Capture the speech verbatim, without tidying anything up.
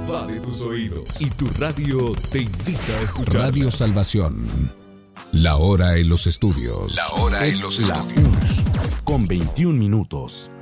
invade tus oídos y tu radio te invita a escuchar. Radio Salvación. La hora en los estudios. La hora es en los la estudios. una con veintiún minutos.